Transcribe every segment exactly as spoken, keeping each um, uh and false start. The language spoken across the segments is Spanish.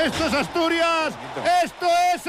Esto es Asturias, esto es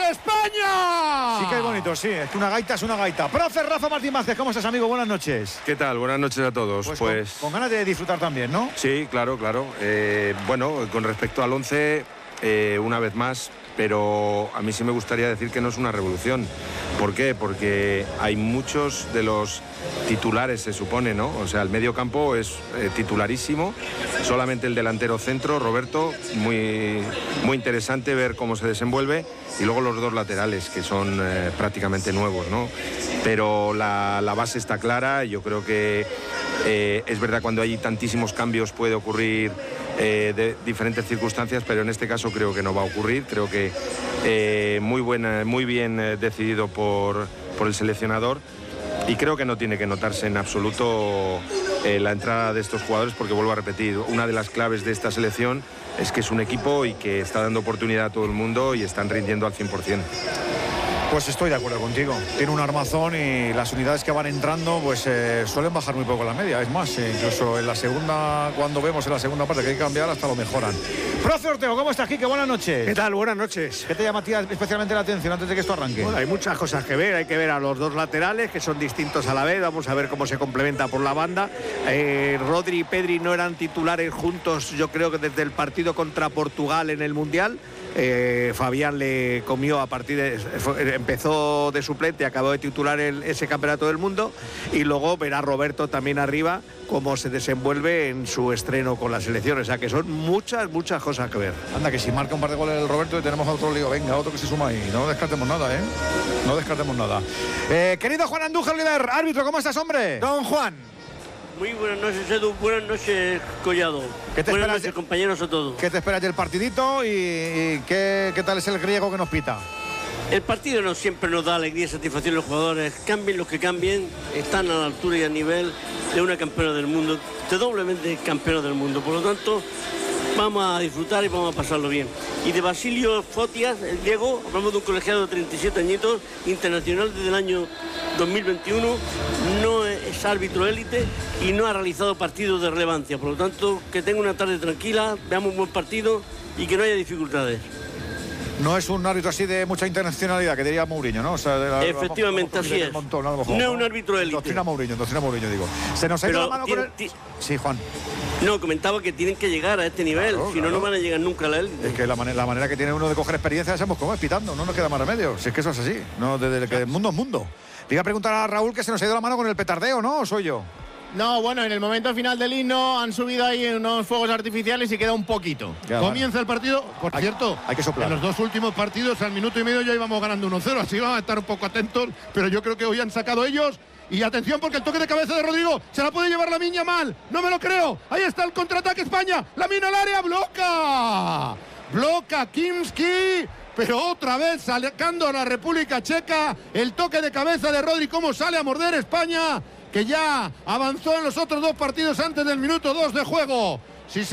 España. Sí que es bonito, sí, es que una gaita es una gaita. Profe Rafa Martín Vázquez, ¿cómo estás, amigo? Buenas noches. ¿Qué tal? Buenas noches a todos. Pues, pues... Con, con ganas de disfrutar también, ¿no? Sí, claro, claro. Eh, bueno, con respecto al once, eh, una vez más, pero a mí sí me gustaría decir que no es una revolución. ¿Por qué? Porque hay muchos de los titulares, se supone, ¿no? O sea, el medio campo es eh, titularísimo, solamente el delantero centro, Roberto, muy, muy interesante ver cómo se desenvuelve, y luego los dos laterales, que son eh, prácticamente nuevos, ¿no? Pero la, la base está clara. Yo creo que eh, es verdad, cuando hay tantísimos cambios puede ocurrir eh, de diferentes circunstancias, pero en este caso creo que no va a ocurrir. Creo que eh, muy, buena, muy bien eh, decidido por, por el seleccionador, y creo que no tiene que notarse en absoluto eh, la entrada de estos jugadores, porque vuelvo a repetir, una de las claves de esta selección es que es un equipo y que está dando oportunidad a todo el mundo y están rindiendo al cien por cien. Pues estoy de acuerdo contigo. Tiene un armazón y las unidades que van entrando pues eh, suelen bajar muy poco la media. Es más, eh, incluso en la segunda, cuando vemos en la segunda parte que hay que cambiar, hasta lo mejoran. Profe Ortego, ¿cómo estás, Quique? Buenas noches. ¿Qué tal? Buenas noches. ¿Qué te llama a ti especialmente la atención antes de que esto arranque? Bueno, hay muchas cosas que ver. Hay que ver a los dos laterales, que son distintos a la vez. Vamos a ver cómo se complementa por la banda. Eh, Rodri y Pedri no eran titulares juntos, yo creo que desde el partido contra Portugal en el Mundial. Eh, Fabián le comió a partir de... empezó de suplente, acabó de titular el, ese campeonato del mundo, y luego verá Roberto también arriba cómo se desenvuelve en su estreno con la selección. O sea que son muchas, muchas cosas que ver. Anda, que si marca un par de goles el Roberto y tenemos a otro lío, venga, otro que se suma ahí. No descartemos nada, ¿eh? No descartemos nada. Eh, querido Juan Andújar, líder, árbitro, ¿cómo estás, hombre? Don Juan. Muy buenas noches, Edu. Buenas noches, Collado. ¿Qué te buenas esperas noches, de... compañeros, a todos. ¿Qué te esperas del partidito y, y qué, qué tal es el griego que nos pita? El partido no siempre nos da alegría y satisfacción a los jugadores. Cambien los que cambien, están a la altura y a nivel de una campeona del mundo, de doblemente campeona del mundo. Por lo tanto, vamos a disfrutar y vamos a pasarlo bien. Y de Basilio Fotias, el griego, hablamos de un colegiado de treinta y siete añitos, internacional desde el año dos mil veintiuno, no es árbitro élite y no ha realizado partidos de relevancia. Por lo tanto, que tenga una tarde tranquila, veamos un buen partido y que no haya dificultades. No es un árbitro así de mucha internacionalidad, que diría Mourinho, ¿no? O sea, de la, efectivamente, así es. Montón, no, no es un árbitro élite. Doctrina Mourinho, doctrina Mourinho, digo. Se nos ha ido la mano con el... Sí, Juan. No, comentaba que tienen que llegar a este nivel, claro, si no, claro. no van a llegar nunca a la élite. Es que la, man la manera que tiene uno de coger experiencia, sabemos cómo es, pitando, no nos queda más remedio. Si es que eso es así, no, desde que el mundo es mundo. Le iba a preguntar a Raúl que se nos ha ido la mano con el petardeo, ¿no? ¿O soy yo? No, bueno, en el momento final del himno han subido ahí unos fuegos artificiales y queda un poquito. Ya, Comienza el partido, por hay, cierto, hay que soplar. En los dos últimos partidos, al minuto y medio ya íbamos ganando uno cero, así vamos a estar un poco atentos, pero yo creo que hoy han sacado ellos. Y atención, porque el toque de cabeza de Rodrigo se la puede llevar Lamine mal. No me lo creo. Ahí está el contraataque España. Lamine al área, bloca. Bloca Kimski. Pero otra vez sacando a la República Checa. El toque de cabeza de Rodri, cómo sale a morder España, que ya avanzó en los otros dos partidos antes del minuto dos de juego. Si se